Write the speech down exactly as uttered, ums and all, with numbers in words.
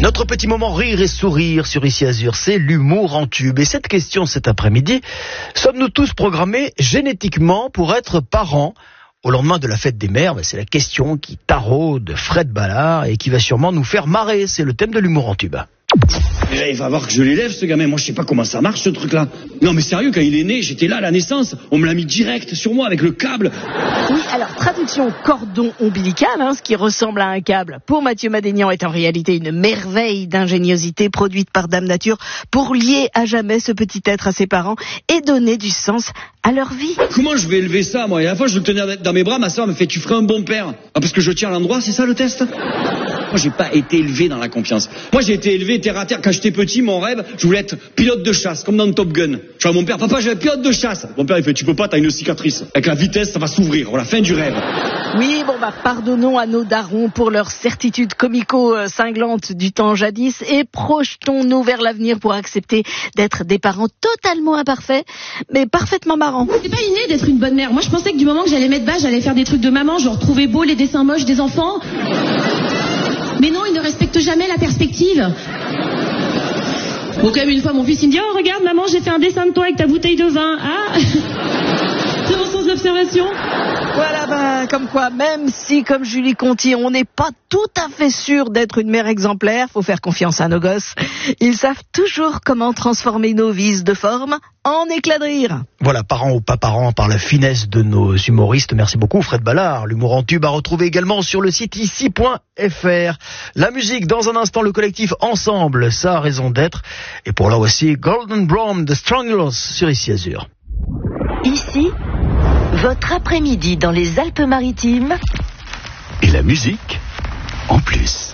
Notre petit moment rire et sourire sur Ici Azur, c'est l'humour en tube. Et cette question cet après-midi, sommes-nous tous programmés génétiquement pour être parents ? Au lendemain de la fête des mères, c'est la question qui taraude Fred Ballard et qui va sûrement nous faire marrer. C'est le thème de l'humour en tube. Déjà, il va voir que je l'élève, ce gamin. Moi, je sais pas comment ça marche, ce truc-là. Non, mais sérieux, quand il est né, j'étais là à la naissance. On me l'a mis direct sur moi avec le câble. Oui, alors, traduction cordon ombilical, hein, ce qui ressemble à un câble, pour Mathieu Madénian, est en réalité une merveille d'ingéniosité produite par Dame Nature pour lier à jamais ce petit être à ses parents et donner du sens à leur vie. Comment je vais élever ça, moi? Et à la fois, je le tenais dans mes bras, ma soeur me fait, tu ferais un bon père. Ah, parce que je tiens à l'endroit, c'est ça le test? Moi, j'ai pas été élevé dans la confiance. Moi, j'ai été élevé terre à terre. Quand j'étais petit, mon rêve, je voulais être pilote de chasse, comme dans Top Gun. Je vois à mon père, papa, j'ai un pilote de chasse. Mon père, il fait, tu peux pas, t'as une cicatrice. Avec la vitesse, ça va s'ouvrir. Voilà, fin du rêve. Oui, bon, bah, pardonnons à nos darons pour leur certitude comico-cinglante du temps jadis et projetons-nous vers l'avenir pour accepter d'être des parents totalement imparfaits, mais parfaitement marrants. C'est pas inné d'être une bonne mère. Moi, je pensais que du moment que j'allais mettre bas, j'allais faire des trucs de maman, genre trouver beau les dessins moches des enfants. Mais non, ils ne respectent jamais la perspective. Bon, quand même, une fois, mon fils, il me dit, oh, regarde, maman, j'ai fait un dessin de toi avec ta bouteille de vin. Ah, c'est mon sens d'observation. Voilà, ben, comme quoi, même si, comme Julie Conti, on n'est pas tout à fait sûr d'être une mère exemplaire, faut faire confiance à nos gosses. Ils savent toujours comment transformer nos vices de forme en éclat de rire. Voilà, parents ou pas parents, par la finesse de nos humoristes. Merci beaucoup, Fred Ballard. L'humour en tube à retrouver également sur le site ici point f r. La musique, dans un instant, le collectif Ensemble, ça a raison d'être. Et pour là aussi, Golden Brown de Stranglers sur Ici Azur. Ici, votre après-midi dans les Alpes-Maritimes. Et la musique en plus.